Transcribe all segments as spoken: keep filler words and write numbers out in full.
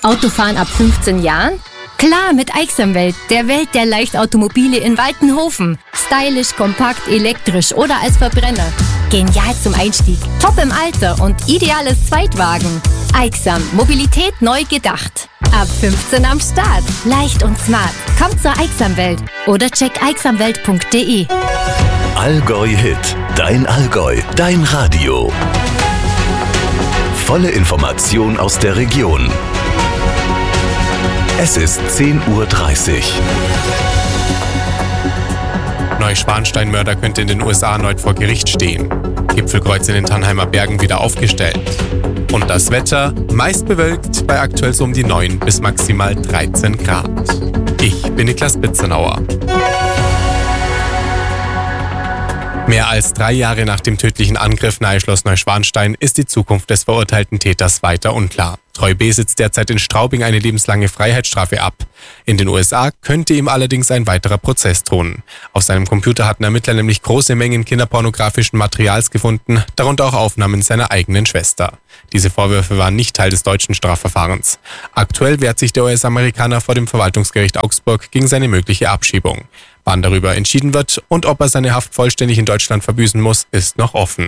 Autofahren ab fünfzehn Jahren? Klar, mit Aixamwelt, der Welt der Leichtautomobile in Waltenhofen. Stylisch, kompakt, elektrisch oder als Verbrenner. Genial zum Einstieg, top im Alter und ideales Zweitwagen. Aixam, Mobilität neu gedacht. Ab fünfzehn am Start. Leicht und smart. Kommt zur Aixamwelt oder check aixamwelt punkt de. Allgäu Hit. Dein Allgäu. Dein Radio. Volle Information aus der Region. Es ist zehn Uhr dreißig. Neuschwanstein-Mörder könnte in den U S A erneut vor Gericht stehen. Gipfelkreuz in den Tannheimer Bergen wieder aufgestellt. Und das Wetter meist bewölkt bei aktuell so um die neun bis maximal dreizehn Grad. Ich bin Niklas Bitzenauer. Mehr als drei Jahre nach dem tödlichen Angriff nahe Schloss Neuschwanstein ist die Zukunft des verurteilten Täters weiter unklar. Troy B. sitzt derzeit in Straubing eine lebenslange Freiheitsstrafe ab. In den U S A könnte ihm allerdings ein weiterer Prozess drohen. Auf seinem Computer hatten Ermittler nämlich große Mengen kinderpornografischen Materials gefunden, darunter auch Aufnahmen seiner eigenen Schwester. Diese Vorwürfe waren nicht Teil des deutschen Strafverfahrens. Aktuell wehrt sich der U S-Amerikaner vor dem Verwaltungsgericht Augsburg gegen seine mögliche Abschiebung. Wann darüber entschieden wird und ob er seine Haft vollständig in Deutschland verbüßen muss, ist noch offen.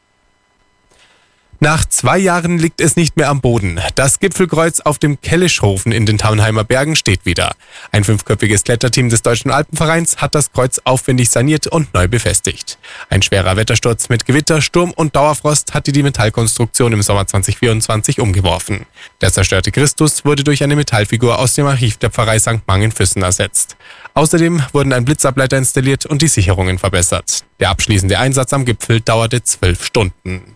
Nach zwei Jahren liegt es nicht mehr am Boden. Das Gipfelkreuz auf dem Kellischhofen in den Tannheimer Bergen steht wieder. Ein fünfköpfiges Kletterteam des Deutschen Alpenvereins hat das Kreuz aufwendig saniert und neu befestigt. Ein schwerer Wettersturz mit Gewitter, Sturm und Dauerfrost hatte die Metallkonstruktion im Sommer zwanzig vierundzwanzig umgeworfen. Der zerstörte Christus wurde durch eine Metallfigur aus dem Archiv der Pfarrei Sankt Mangen-Füssen ersetzt. Außerdem wurden ein Blitzableiter installiert und die Sicherungen verbessert. Der abschließende Einsatz am Gipfel dauerte zwölf Stunden.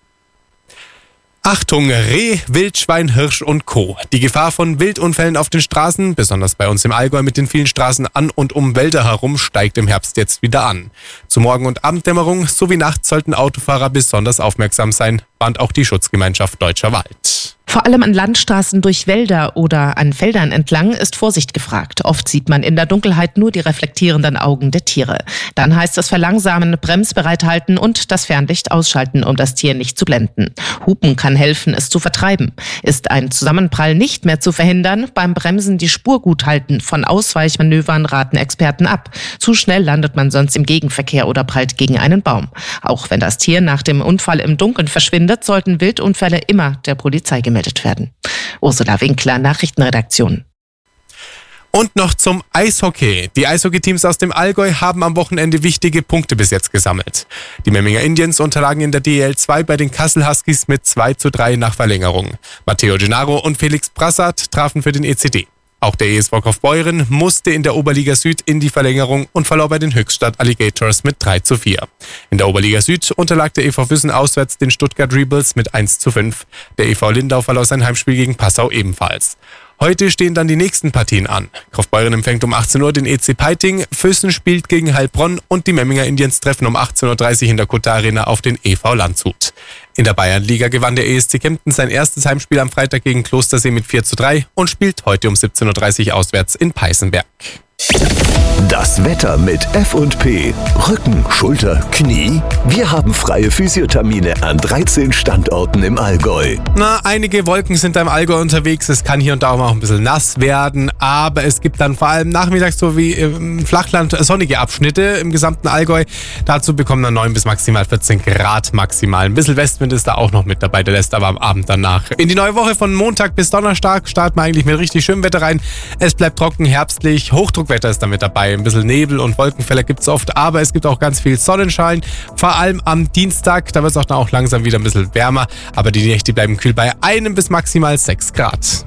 Achtung, Reh, Wildschwein, Hirsch und Co. Die Gefahr von Wildunfällen auf den Straßen, besonders bei uns im Allgäu mit den vielen Straßen an und um Wälder herum, steigt im Herbst jetzt wieder an. Zu Morgen- und Abenddämmerung sowie nachts sollten Autofahrer besonders aufmerksam sein, warnt auch die Schutzgemeinschaft Deutscher Wald. Vor allem an Landstraßen durch Wälder oder an Feldern entlang ist Vorsicht gefragt. Oft sieht man in der Dunkelheit nur die reflektierenden Augen der Tiere. Dann heißt es verlangsamen, bremsbereit halten und das Fernlicht ausschalten, um das Tier nicht zu blenden. Hupen kann helfen, es zu vertreiben. Ist ein Zusammenprall nicht mehr zu verhindern, beim Bremsen die Spur gut halten. Von Ausweichmanövern raten Experten ab. Zu schnell landet man sonst im Gegenverkehr oder prallt gegen einen Baum. Auch wenn das Tier nach dem Unfall im Dunkeln verschwindet, sollten Wildunfälle immer der Polizei gemeldet werden. Ursula Winkler, Nachrichtenredaktion. Und noch zum Eishockey. Die Eishockeyteams aus dem Allgäu haben am Wochenende wichtige Punkte bis jetzt gesammelt. Die Memminger Indians unterlagen in der D E L zwei bei den Kassel Huskies mit zwei zu drei nach Verlängerung. Matteo Gennaro und Felix Brassard trafen für den E C D. Auch der E S V Kaufbeuren musste in der Oberliga Süd in die Verlängerung und verlor bei den Höchstadt Alligators mit drei zu vier. In der Oberliga Süd unterlag der E V Füssen auswärts den Stuttgart Rebels mit eins zu fünf. Der E V Lindau verlor sein Heimspiel gegen Passau ebenfalls. Heute stehen dann die nächsten Partien an. Kaufbeuren empfängt um achtzehn Uhr den E C Peiting, Füssen spielt gegen Heilbronn und die Memminger Indians treffen um achtzehn Uhr dreißig in der Kutter Arena auf den E V Landshut. In der Bayernliga gewann der E S C Kempten sein erstes Heimspiel am Freitag gegen Klostersee mit vier zu drei und spielt heute um siebzehn Uhr dreißig auswärts in Peißenberg. Das Wetter mit F und P. Rücken, Schulter, Knie. Wir haben freie Physiothermine an dreizehn Standorten im Allgäu. Na, einige Wolken sind da im Allgäu unterwegs. Es kann hier und da auch mal ein bisschen nass werden. Aber es gibt dann vor allem nachmittags sowie im Flachland sonnige Abschnitte im gesamten Allgäu. Dazu bekommen dann neun bis maximal vierzehn Grad maximal. Ein bisschen Westwind ist da auch noch mit dabei. Der lässt aber am Abend danach. In die neue Woche von Montag bis Donnerstag starten wir eigentlich mit richtig schönem Wetter rein. Es bleibt trocken, herbstlich. Hochdruckwetter ist damit dabei. Ein bisschen Nebel und Wolkenfälle gibt es oft, aber es gibt auch ganz viel Sonnenschein. Vor allem am Dienstag, da wird es auch dann auch langsam wieder ein bisschen wärmer, aber die Nächte bleiben kühl bei einem bis maximal sechs Grad.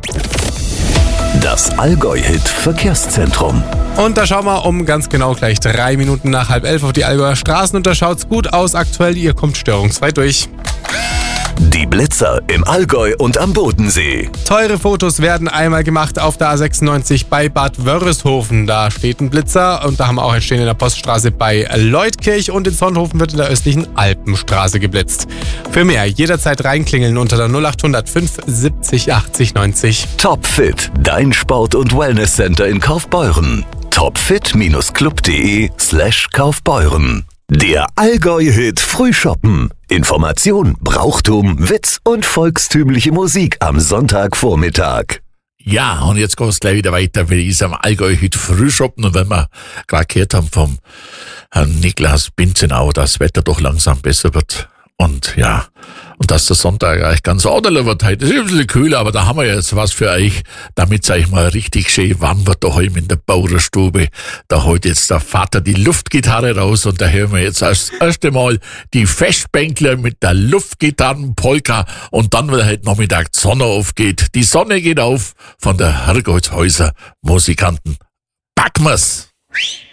Das Allgäu-Hit Verkehrszentrum. Und da schauen wir um ganz genau gleich drei Minuten nach halb elf auf die Allgäuer Straßen und da schaut's gut aus aktuell. Ihr kommt störungsfrei durch. Die Blitzer im Allgäu und am Bodensee. Teure Fotos werden einmal gemacht auf der A sechsundneunzig bei Bad Wörishofen. Da steht ein Blitzer und da haben wir auch einen stehen in der Poststraße bei Leutkirch und in Sonthofen wird in der östlichen Alpenstraße geblitzt. Für mehr jederzeit reinklingeln unter der null acht null null fünf siebzig achtzig neunzig. Topfit, dein Sport- und Wellnesscenter in Kaufbeuren. topfit-club.de slash Kaufbeuren. Der Allgäu-Hit Frühshoppen. Information, Brauchtum, Witz und volkstümliche Musik am Sonntagvormittag. Ja, und jetzt geht's gleich wieder weiter, weil ich am Allgäu heute früh shoppen und wenn wir gerade gehört haben vom Herrn Niklas Binzenau, dass das Wetter doch langsam besser wird. Und ja, und dass der Sonntag eigentlich ganz ordentlich wird heute. Es ist ein bisschen kühler, aber da haben wir jetzt was für euch, damit es euch mal richtig schön warm wird daheim in der Bauernstube. Da holt jetzt der Vater die Luftgitarre raus und da hören wir jetzt das erste Mal die Festbänkler mit der Luftgitarrenpolka und dann, weil heute Nachmittag die Sonne aufgeht. Die Sonne geht auf von der Herrgottshäuser Musikanten. Packen wir's!